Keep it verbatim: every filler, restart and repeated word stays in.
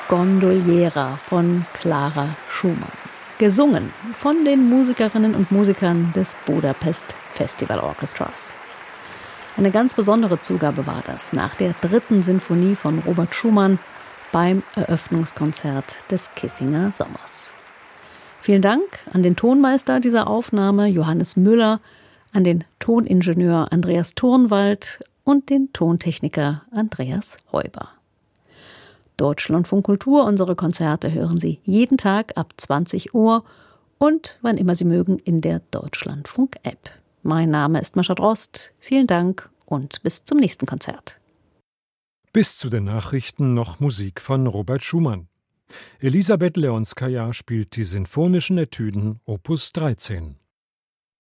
Gondoliera von Clara Schumann. Gesungen von den Musikerinnen und Musikern des Budapest Festival Orchestras. Eine ganz besondere Zugabe war das nach der dritten Sinfonie von Robert Schumann beim Eröffnungskonzert des Kissinger Sommers. Vielen Dank an den Tonmeister dieser Aufnahme, Johannes Müller, an den Toningenieur Andreas Turnwald und den Tontechniker Andreas Räuber. Deutschlandfunk Kultur, unsere Konzerte hören Sie jeden Tag ab zwanzig Uhr und wann immer Sie mögen in der Deutschlandfunk-App. Mein Name ist Mascha Drost. Vielen Dank und bis zum nächsten Konzert. Bis zu den Nachrichten noch Musik von Robert Schumann. Elisabeth Leonskaja spielt die sinfonischen Etüden Opus dreizehn.